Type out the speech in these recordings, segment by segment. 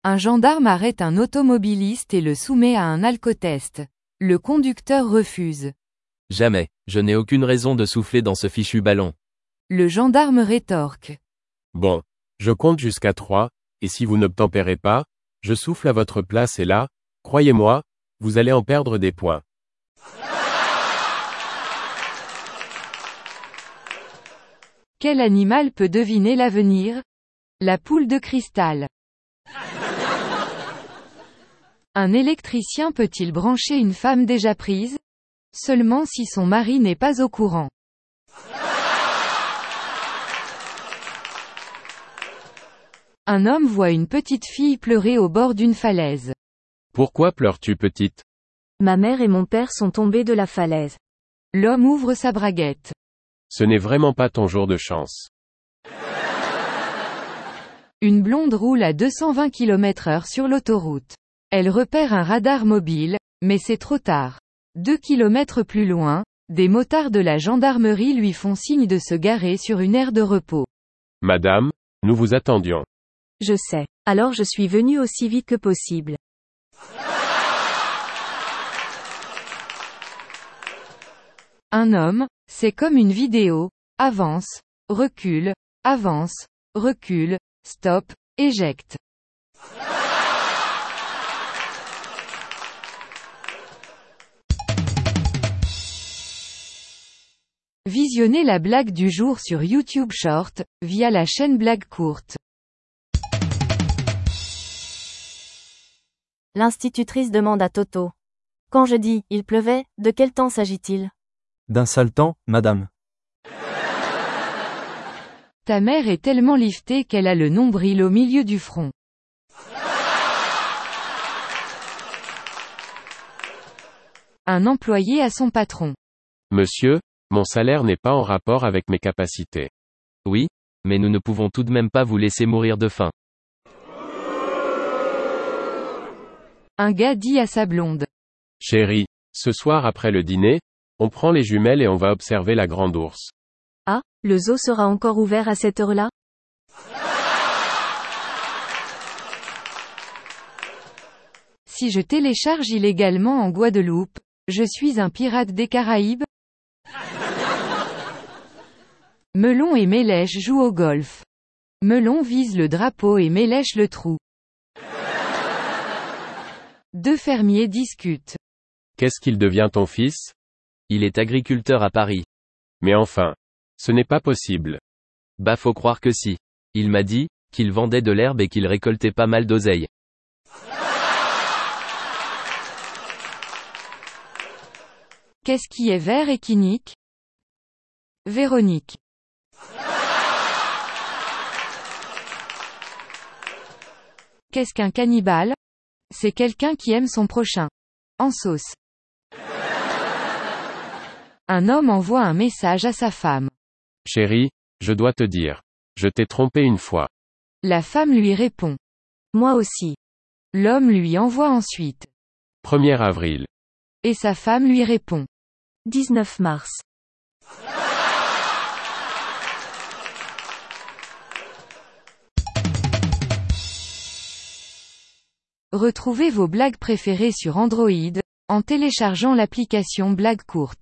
Un gendarme arrête un automobiliste et le soumet à un alcotest. Le conducteur refuse. Jamais, je n'ai aucune raison de souffler dans ce fichu ballon. Le gendarme rétorque. Bon, je compte jusqu'à 3, et si vous n'obtempérez pas, je souffle à votre place et là, croyez-moi, vous allez en perdre des points. Quel animal peut deviner l'avenir? La poule de cristal. Un électricien peut-il brancher une femme déjà prise? Seulement si son mari n'est pas au courant. Un homme voit une petite fille pleurer au bord d'une falaise. Pourquoi pleures-tu, petite? Ma mère et mon père sont tombés de la falaise. L'homme ouvre sa braguette. Ce n'est vraiment pas ton jour de chance. Une blonde roule à 220 km/h sur l'autoroute. Elle repère un radar mobile, mais c'est trop tard. 2 kilomètres plus loin, des motards de la gendarmerie lui font signe de se garer sur une aire de repos. Madame, nous vous attendions. Je sais. Alors je suis venu aussi vite que possible. Un homme, c'est comme une vidéo. Avance, recule, avance, recule, stop, éjecte. Visionnez la blague du jour sur YouTube Short, via la chaîne Blague Courte. L'institutrice demande à Toto. Quand je dis « il pleuvait », de quel temps s'agit-il? D'un sale temps, madame. Ta mère est tellement liftée qu'elle a le nombril au milieu du front. Un employé à son patron. Monsieur, mon salaire n'est pas en rapport avec mes capacités. Oui, mais nous ne pouvons tout de même pas vous laisser mourir de faim. Un gars dit à sa blonde. Chérie, ce soir après le dîner, on prend les jumelles et on va observer la grande ours. Ah, le zoo sera encore ouvert à cette heure-là? Si je télécharge illégalement en Guadeloupe, je suis un pirate des Caraïbes? Melon et Mélèche jouent au golf. Melon vise le drapeau et Mélèche le trou. Deux fermiers discutent. Qu'est-ce qu'il devient ton fils? Il est agriculteur à Paris. Mais enfin, ce n'est pas possible. Bah faut croire que si. Il m'a dit, qu'il vendait de l'herbe et qu'il récoltait pas mal d'oseille. Qu'est-ce qui est vert et qui nique? Véronique. Qu'est-ce qu'un cannibale? C'est quelqu'un qui aime son prochain. En sauce. Un homme envoie un message à sa femme. Chérie, je dois te dire. Je t'ai trompé une fois. La femme lui répond. Moi aussi. L'homme lui envoie ensuite. 1er avril. Et sa femme lui répond. 19 mars. Retrouvez vos blagues préférées sur Android, en téléchargeant l'application Blague Courte.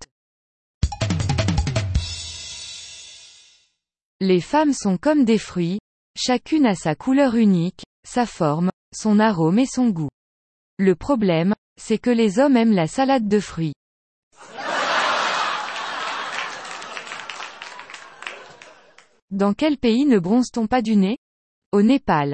Les femmes sont comme des fruits, chacune a sa couleur unique, sa forme, son arôme et son goût. Le problème, c'est que les hommes aiment la salade de fruits. Dans quel pays ne bronze-t-on pas du nez? Au Népal.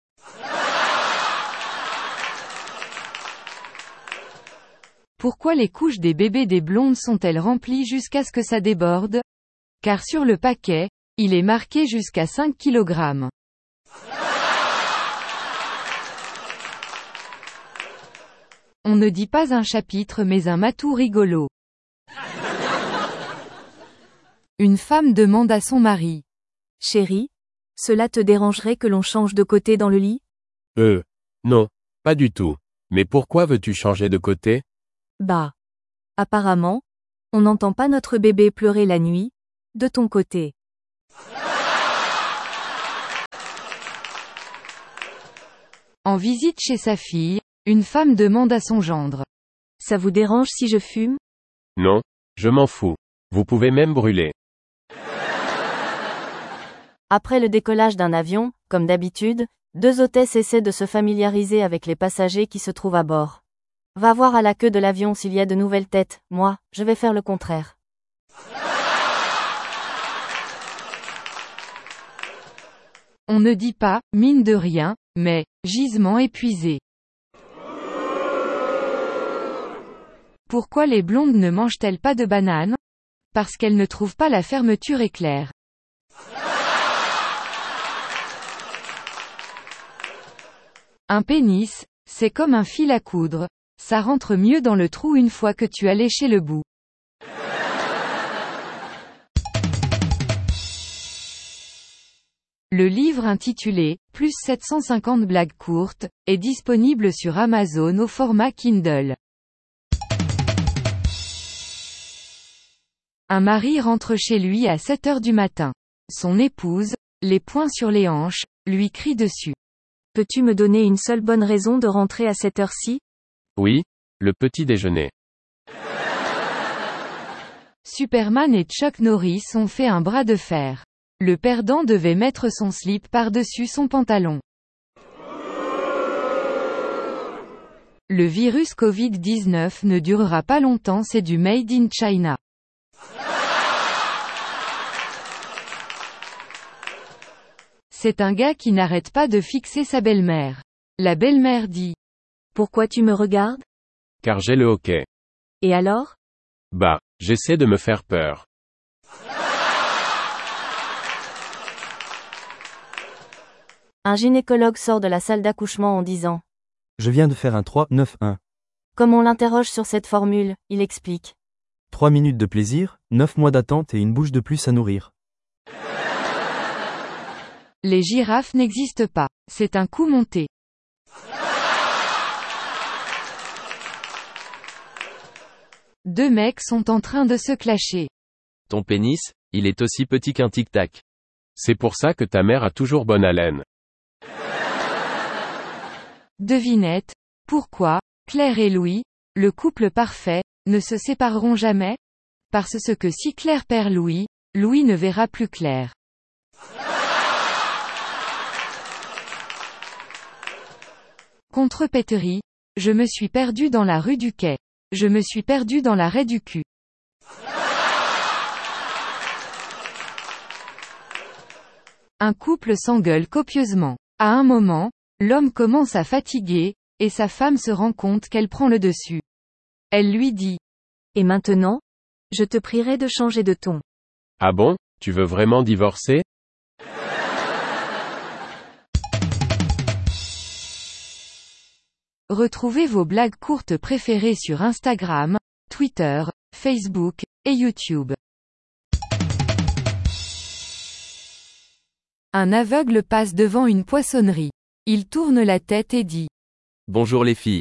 Pourquoi les couches des bébés des blondes sont-elles remplies jusqu'à ce que ça déborde? Car sur le paquet, il est marqué jusqu'à 5 kg. On ne dit pas un chapitre mais un matou rigolo. Une femme demande à son mari. Chérie, cela te dérangerait que l'on change de côté dans le lit? Non, pas du tout. Mais pourquoi veux-tu changer de côté? Bah. Apparemment, on n'entend pas notre bébé pleurer la nuit, de ton côté. En visite chez sa fille, une femme demande à son gendre. Ça vous dérange si je fume? Non, je m'en fous. Vous pouvez même brûler. Après le décollage d'un avion, comme d'habitude, 2 hôtesses essaient de se familiariser avec les passagers qui se trouvent à bord. Va voir à la queue de l'avion s'il y a de nouvelles têtes, moi, je vais faire le contraire. On ne dit pas, mine de rien, mais, gisement épuisé. Pourquoi les blondes ne mangent-elles pas de bananes? Parce qu'elles ne trouvent pas la fermeture éclair. Un pénis, c'est comme un fil à coudre. Ça rentre mieux dans le trou une fois que tu as léché le bout. Le livre intitulé « Plus 750 blagues courtes » est disponible sur Amazon au format Kindle. Un mari rentre chez lui à 7 heures du matin. Son épouse, les poings sur les hanches, lui crie dessus. Peux-tu me donner une seule bonne raison de rentrer à cette heure-ci? Oui, le petit déjeuner. Superman et Chuck Norris ont fait un bras de fer. Le perdant devait mettre son slip par-dessus son pantalon. Le virus Covid-19 ne durera pas longtemps, c'est du Made in China. C'est un gars qui n'arrête pas de fixer sa belle-mère. La belle-mère dit. Pourquoi tu me regardes? Car j'ai le hoquet. Et alors? Bah, j'essaie de me faire peur. Un gynécologue sort de la salle d'accouchement en disant. Je viens de faire un 3-9-1. Comme on l'interroge sur cette formule, il explique. 3 minutes de plaisir, 9 mois d'attente et une bouche de plus à nourrir. Les girafes n'existent pas. C'est un coup monté. Deux mecs sont en train de se clasher. Ton pénis, il est aussi petit qu'un tic-tac. C'est pour ça que ta mère a toujours bonne haleine. Devinette. Pourquoi, Claire et Louis, le couple parfait, ne se sépareront jamais? Parce que si Claire perd Louis, Louis ne verra plus Claire. Contrepéterie. Je me suis perdu dans la rue du Quai. Je me suis perdu dans l'arrêt du cul. Un couple s'engueule copieusement. À un moment, l'homme commence à fatiguer, et sa femme se rend compte qu'elle prend le dessus. Elle lui dit. Et maintenant? Je te prierai de changer de ton. Ah bon, tu veux vraiment divorcer? Retrouvez vos blagues courtes préférées sur Instagram, Twitter, Facebook, et YouTube. Un aveugle passe devant une poissonnerie. Il tourne la tête et dit. Bonjour les filles.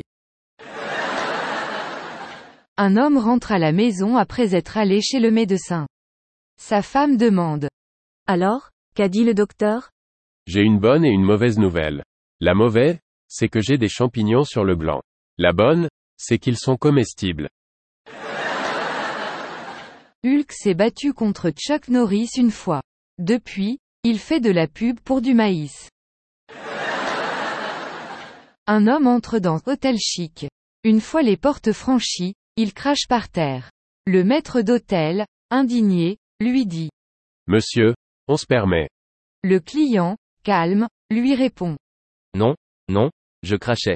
Un homme rentre à la maison après être allé chez le médecin. Sa femme demande. Alors, qu'a dit le docteur? J'ai une bonne et une mauvaise nouvelle. La mauvaise, c'est que j'ai des champignons sur le gland. La bonne, c'est qu'ils sont comestibles. Hulk s'est battu contre Chuck Norris une fois. Depuis, il fait de la pub pour du maïs. Un homme entre dans Hôtel Chic. Une fois les portes franchies, il crache par terre. Le maître d'hôtel, indigné, lui dit. Monsieur, on se permet. Le client, calme, lui répond. Non, non, je crachais.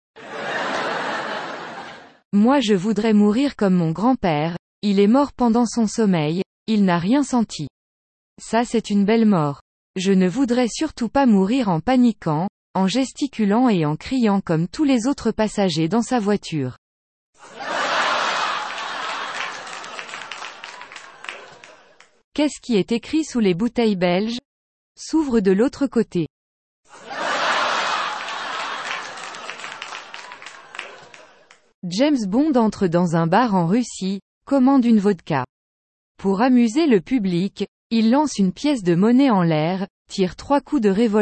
Moi je voudrais mourir comme mon grand-père, il est mort pendant son sommeil, il n'a rien senti. Ça c'est une belle mort. Je ne voudrais surtout pas mourir en paniquant, en gesticulant et en criant comme tous les autres passagers dans sa voiture. Qu'est-ce qui est écrit sous les bouteilles belges? S'ouvre de l'autre côté. James Bond entre dans un bar en Russie, commande une vodka. Pour amuser le public, il lance une pièce de monnaie en l'air, tire 3 coups de revolver.